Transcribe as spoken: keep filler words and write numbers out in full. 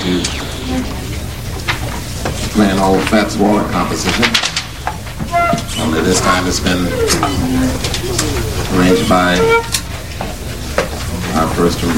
to play an old Fats Waller composition. Only this time it's been arranged by our first